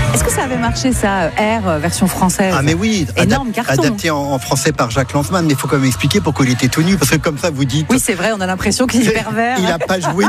Est-ce que ça avait marché ça, R version française? Ah mais oui, énorme carton. Adapté en français par Jacques Lanzmann, mais il faut quand même expliquer pourquoi il était tout nu, parce que comme ça vous dites... Oui, c'est vrai, on a l'impression qu'il est pervers. Il n'a pas joué